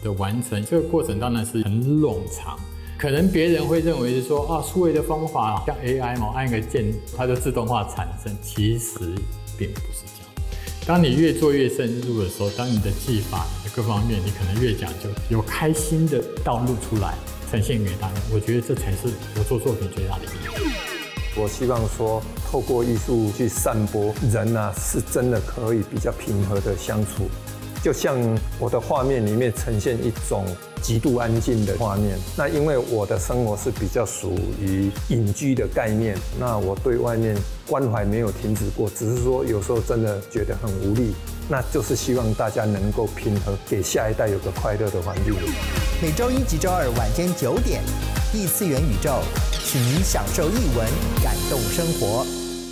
的完成，这个过程当然是很冗长。可能别人会认为是说啊，数位的方法像 AI 嘛，按一个键它就自动化产生，其实并不是这样。当你越做越深入的时候，当你的技法、你的各方面，你可能越讲究，有开心的道路出来，呈现给大家。我觉得这才是我做作品最大的意义。 我希望说，透过艺术去散播，人啊是真的可以比较平和的相处。就像我的画面里面呈现一种极度安静的画面，那因为我的生活是比较属于隐居的概念，那我对外面关怀没有停止过，只是说有时候真的觉得很无力，那就是希望大家能够平和，给下一代有个快乐的环境。 每周一及周二晚间9点，异次元宇宙，请您享受艺文，感动生活。